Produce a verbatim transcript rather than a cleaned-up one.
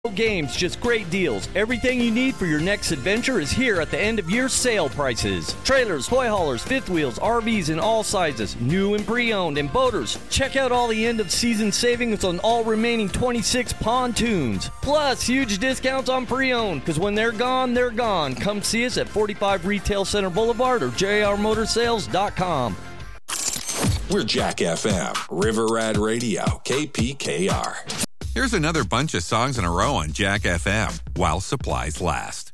Games, just great deals. Everything you need for your next adventure is here at the end of year sale prices. Trailers, toy haulers, fifth wheels, R Vs in all sizes, new and pre-owned, and boaters. Check out all the end of season savings on all remaining twenty-six pontoons. Plus, huge discounts on pre-owned, because when they're gone, they're gone. Come see us at forty-five Retail Center Boulevard or J R Motor Sales dot com. We're Jack F M, River Rad Radio, K P K R. Here's another bunch of songs in a row on Jack F M, while supplies last.